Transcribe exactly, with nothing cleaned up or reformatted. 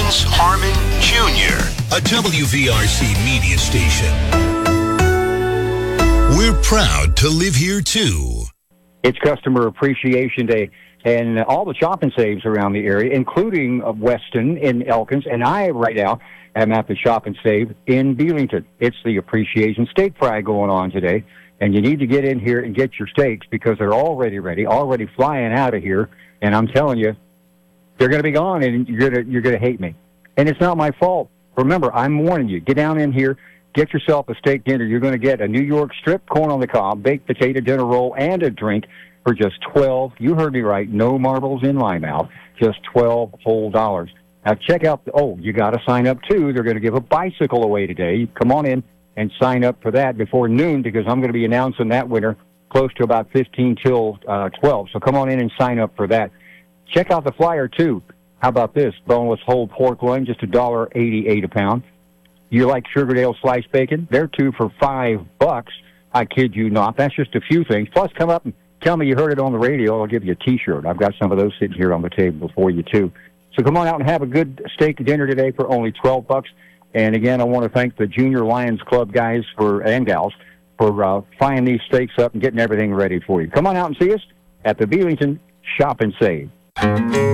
Vince Harmon Junior, a W V R C media station. We're proud to live here, too. It's Customer Appreciation Day, and all the shop and saves around the area, including Weston in Elkins, and I right now am at the Shop and Save in Belington. It's the Appreciation Steak Fry going on today, and you need to get in here and get your steaks because they're already ready, already flying out of here, and I'm telling you, they're going to be gone, and you're going to you're going to hate me. And it's not my fault. Remember, I'm warning you. Get down in here, get yourself a steak dinner. You're going to get a New York strip, corn on the cob, baked potato dinner roll, and a drink for just twelve. You heard me right. No marbles in my mouth. Just twelve whole dollars. Now check out. The, oh, you got to sign up too. They're going to give a bicycle away today. Come on in and sign up for that before noon because I'm going to be announcing that winner close to about fifteen till uh, twelve. So come on in and sign up for that. Check out the flyer, too. How about this? Boneless whole pork loin, just one dollar eighty-eight a pound. You like Sugardale sliced bacon? They're two for five bucks. I kid you not. That's just a few things. Plus, come up and tell me you heard it on the radio. I'll give you a T-shirt. I've got some of those sitting here on the table for you, too. So come on out and have a good steak dinner today for only twelve bucks. And, again, I want to thank the Junior Lions Club guys for and gals for uh, frying these steaks up and getting everything ready for you. Come on out and see us at the Belington Shop and Save.